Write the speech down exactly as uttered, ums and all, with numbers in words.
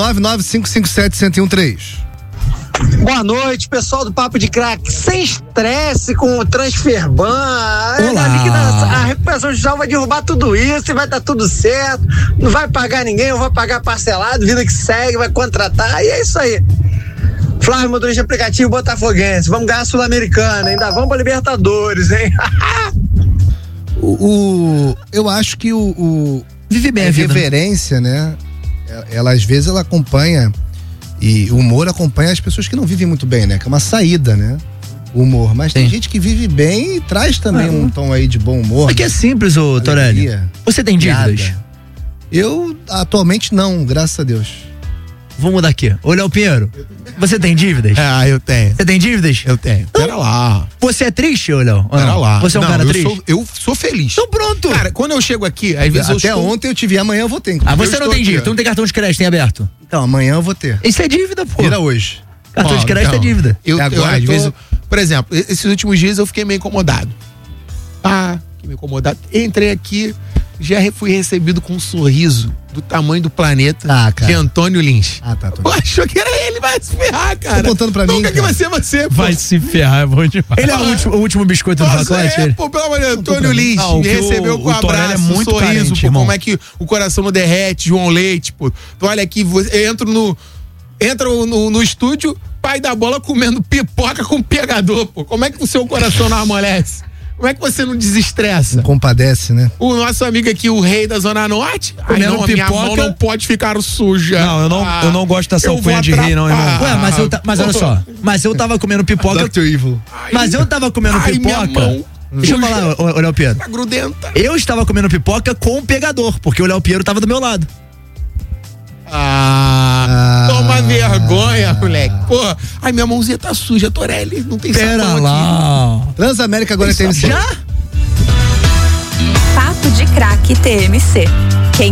nove nove cinco cinco sete, um zero um três. Boa noite, pessoal do Papo de Crack. Sem estresse com o Transferban. A, a recuperação judicial vai derrubar tudo isso e vai dar tudo certo. Não vai pagar ninguém, eu vou pagar parcelado, vida que segue, vai contratar e é isso aí. Flávio, motorista de aplicativo botafoguense. Vamos ganhar a Sul-Americana, ainda vamos pra Libertadores, hein? o, o, eu acho que o, o vive bem a, a vida, reverência, né? Ela, ela às vezes ela acompanha, e o humor acompanha as pessoas que não vivem muito bem, né? Que é uma saída, né? O humor. Mas Sim. tem gente que vive bem e traz também ah, um tom aí de bom humor. É que é simples, ô Torelli. Você tem dívidas? Piada. Eu, atualmente, não, graças a Deus. Vamos mudar aqui. Ô, Léo Pinheiro, você tem dívidas? Ah, eu tenho. Você tem dívidas? Eu tenho. Então, Pera lá. Você é triste, ô, Léo? Pera lá. Você é um não, cara eu triste? Sou, eu sou feliz. Então pronto. Cara, quando eu chego aqui, às vezes Até eu estou... ontem eu tive, amanhã eu vou ter. Ah, você eu não tem dívida, tu não tem cartão de crédito, tem aberto? Então, amanhã eu vou ter. Isso é dívida, pô. Vira hoje. Cartão Ó, de crédito então, é dívida. Eu, agora eu, às tô... vezes, por exemplo, esses últimos dias eu fiquei meio incomodado. Ah, fiquei meio incomodado. Entrei aqui, já fui recebido com um sorriso do tamanho do planeta ah, cara. de Antônio Lins. Ah, tá. Tô... Achou que era ele, vai se ferrar, cara. Tô contando pra mim. Nunca que vai ser você, pô. Vai se ferrar, é bom demais. Ele é o último, o último biscoito do pacote? É, pô, pelo amor de Deus, Antônio Lins não, me recebeu o, com um abraço, é muito um sorriso, carente, pô, irmão. como é que o coração não derrete, João Leite, pô. Então, olha aqui, eu entro no entra no, no estúdio, pai da bola comendo pipoca com pegador, pô. Como é que o seu coração não amolece? Como é que você não desestressa? Não compadece, né? O nosso amigo aqui, o rei da Zona Norte, comendo ai, não, pipoca... minha mão não pode ficar suja. Não, eu não, ah, eu não gosto dessa alcunha de rei, não, irmão. Ué, mas, eu, mas olha só, mas eu tava comendo pipoca... doutor Evil. Mas eu tava comendo ai, pipoca... Minha mão. Deixa eu falar, o Léo Piero. Tá grudenta. Eu estava comendo pipoca com o pegador, porque o Léo Piero tava do meu lado. Ah, ah, toma vergonha, moleque. Pô, ai, minha mãozinha tá suja, Torelli. Não tem Pera sabão lá. aqui. Transamérica agora tem, tem já? Papo de Crack T M C.